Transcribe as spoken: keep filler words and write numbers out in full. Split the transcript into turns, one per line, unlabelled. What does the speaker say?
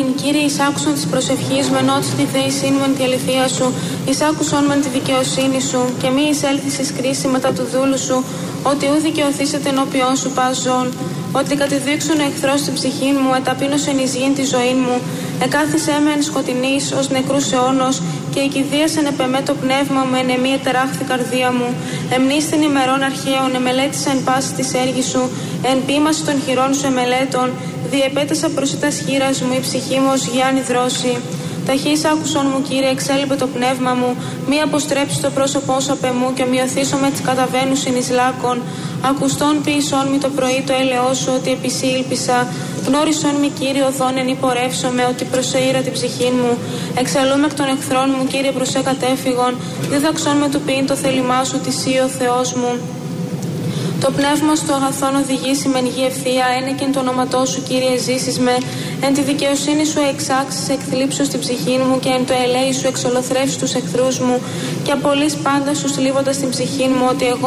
Κύριε, εισάκουσον της προσευχής με νότς τη θέησήν με τη αληθεία σου, εισάκουσον με τη δικαιοσύνη σου, και μη εισέλθεις εις κρίση μετά του δούλου σου, ότι ου δικαιωθήσετε ενώπιόν σου πας ζών, ότι κατεδείξουν ο εχθρός την ψυχή μου, εταπείνωσεν εις γήν τη ζωή μου, εκάθισέ με εν σκοτεινής ως νεκρούς αιώνος, και εκηδίασεν επεμέ το πνεύμα μου, εν εμή ετεράχθη καρδία μου. Εμνίστην ημερών αρχαίων, εμελέτησα εν πάση της έργης σου, εν ποίμαση των χειρών σου εμελέτων, διεπέτασα προσιτάς χείρας μου, η ψυχή μου ως γιάννη δρόση. Ταχύς άκουσον μου, Κύριε, εξέλιπε το πνεύμα μου, μη αποστρέψεις το πρόσωπό σου απ' εμού, και ομοιωθήσω με τις καταβαίνουσιν εις λάκων. Ακουστών ποιησόν μη το πρωί το έλεος σου, ότι επί σοι ήλπισα. Γνώρισον μη, Κύριε, οδόν εν υπορεύσομαι, ότι προσεήρα την ψυχή μου. Εξαλούμε εκ των εχθρών μου, Κύριε, προσέ κατέφυγον. Δίδαξον με του ποιήν το θέλημά σου, τη Σύ ο Θεός μου. Το πνεύμα στο αγαθόν οδηγήσει μεν γη ευθεία, ένεκεν το όνοματό σου, Κύριε, ζήσεις με. Εν τη δικαιοσύνη σου εξάξεις εκθλίψω στην ψυχή μου, και εν το ελέη σου εξολοθρεύσεις τους εχθρούς μου, και απολύς πάντα σου σλίβοντας την ψυχή μου, ότι εγώ